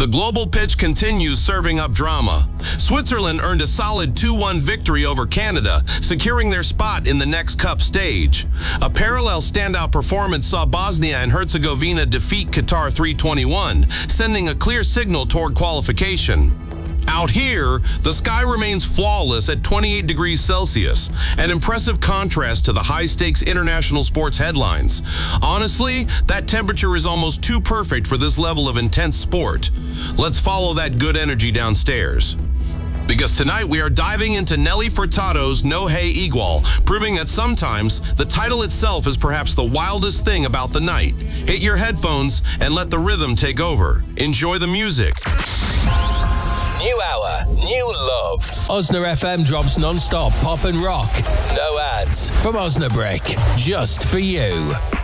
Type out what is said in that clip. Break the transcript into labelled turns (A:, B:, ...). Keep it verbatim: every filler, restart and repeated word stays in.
A: The global pitch continues serving up drama. Switzerland earned a solid two one victory over Canada, securing their spot in the next Cup stage. A parallel standout performance saw Bosnia and Herzegovina defeat Qatar three twenty-one, sending a clear signal toward qualification. Out here, the sky remains flawless at twenty-eight degrees Celsius, an impressive contrast to the high-stakes international sports headlines. Honestly, that temperature is almost too perfect for this level of intense sport. Let's follow that good energy downstairs. Because tonight we are diving into Nelly Furtado's No Hay Igual, proving that sometimes the title itself is perhaps the wildest thing about the night. Hit your headphones and let the rhythm take over. Enjoy the music.
B: New hour, new love. Osna F M drops non-stop pop and rock. No ads from Osnabrick, just for you.